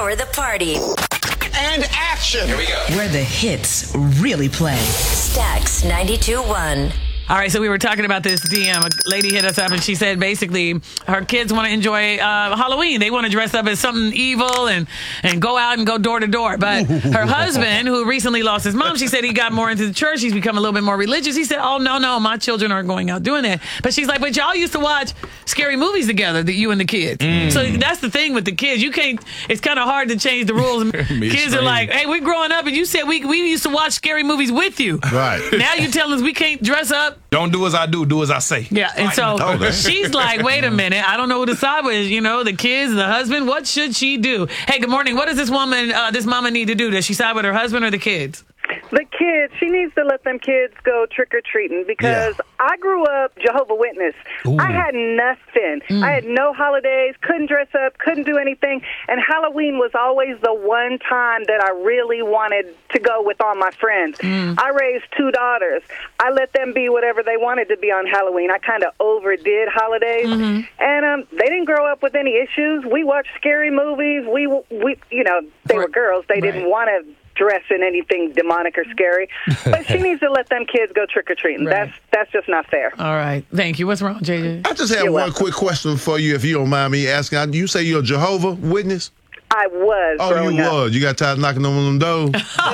power the party. And action. Here we go. Where the hits really play. Stax 92.1. All right, so we were talking about this DM. A lady hit us up and she said basically her kids want to enjoy Halloween. They want to dress up as something evil and go out and go door to door. But her husband, who recently lost his mom, she said he got more into the church. He's become a little bit more religious. He said, oh, no, my children aren't going out doing that. But she's like, but y'all used to watch scary movies together, you and the kids. So that's the thing with the kids. You can't, it's kind of hard to change the rules. Kids are like, hey, we're growing up and you said we used to watch scary movies with you. Right. Now you tell us we can't dress up. Don't do as I do as I say. Yeah, and so she's like, wait a minute, I don't know who to side with, the kids, the husband, what should she do? Hey, good morning, what does this mama need to do? Does she side with her husband or the kids? The kids, she needs to let them kids go trick-or-treating because I grew up Jehovah's Witness. Ooh. I had nothing. I had no holidays, couldn't dress up, couldn't do anything, and Halloween was always the one time that I really wanted to go with all my friends. I raised 2 daughters. I let them be whatever they wanted to be on Halloween. I kind of overdid holidays, and they didn't grow up with any issues. We watched scary movies. We they were girls. They didn't want to dress in anything demonic or scary, but she needs to let them kids go trick-or-treating. That's just not fair. All right, thank you. What's wrong, JJ? I just have one quick question for you, if you don't mind me asking. You say you're a Jehovah's Witness? I was. Oh, you was. You got tired of knocking on them doors?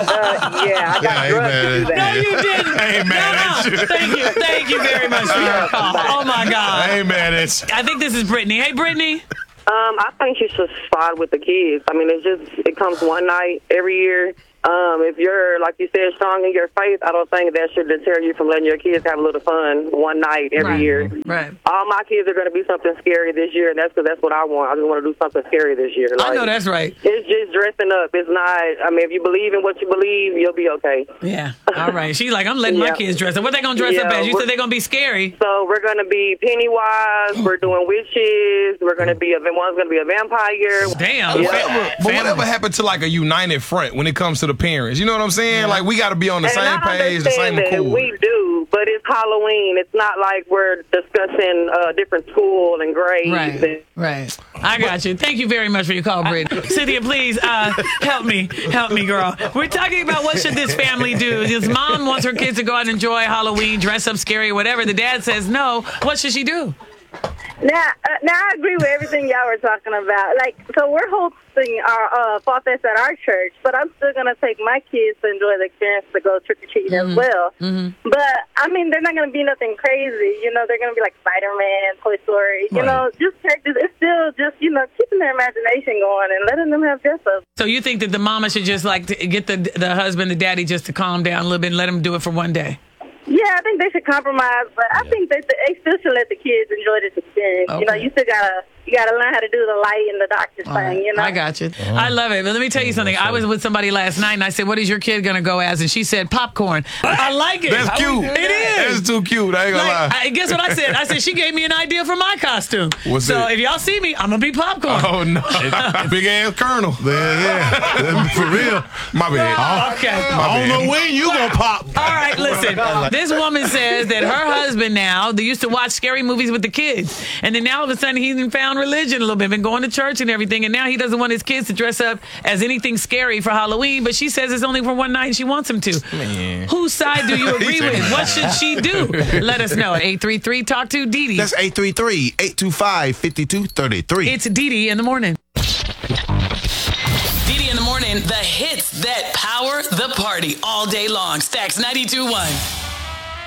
I got drugged to do that. No, you didn't. I ain't mad at you. Thank you very much for your call. Oh my God. I ain't mad at you. I think this is Brittany. Hey, Brittany. I think you should spot with the kids. I mean, it comes one night every year. If you're, like you said, strong in your faith, I don't think that should deter you from letting your kids have a little fun one night every year. Right. All my kids are going to be something scary this year, and that's because that's what I want. I just want to do something scary this year. I know that's right. It's just dressing up. It's not, if you believe in what you believe, you'll be okay. Yeah. All right. She's like, I'm letting my kids dress up. What they going to dress up as? You said they're going to be scary. So we're going to be Pennywise. We're doing witches. We're going to be, one's going to be a vampire. Damn. But whatever happened to like a united front when it comes to the parents? You know what I'm saying? Like, we got to be on the same page, the same accord. We do, but it's Halloween. It's not like we're discussing different school and grades. Right. I got you. Thank you very much for your call, Britt. Cynthia, please help me, girl. We're talking about what should this family do. This mom wants her kids to go out and enjoy Halloween, dress up scary, whatever. The dad says no. What should she do? Now I agree with everything y'all were talking about. So we're hosting our fall fest at our church, but I'm still going to take my kids to enjoy the experience to go trick-or-treating as well. But, they're not going to be nothing crazy. They're going to be like Spider-Man, Toy Story. Just characters. It's still just, keeping their imagination going and letting them have dress-ups. So you think that the mama should just, get the husband, the daddy, just to calm down a little bit and let them do it for one day? Yeah, I think they should compromise, but I think that they still should let the kids enjoy this experience. Okay. You still gotta learn how to do the light and the darkness thing. I got you. I love it. But let me tell you something. I was with somebody last night, and I said, "What is your kid gonna go as?" And she said, "Popcorn." I like it. That's cute. It is. That's too cute. I ain't gonna lie. Guess what I said? I said she gave me an idea for my costume. What's so it? if y'all see me, I'm gonna be Popcorn. Oh no, big ass Colonel. Yeah, for real. My bad. Okay. I don't know when you gonna pop. All right, listen. This woman says that her husband now, they used to watch scary movies with the kids, and then now all of a sudden he's found religion a little bit, been going to church and everything, and now he doesn't want his kids to dress up as anything scary for Halloween, but she says it's only for one night and she wants him to. Man. Whose side do you agree with? What should she do? Let us know at 833 Talk to Dee Dee. That's 833-825-5233. It's Dee Dee in the morning. Dee Dee in the morning, the hits that power the party all day long. Stax 92.1.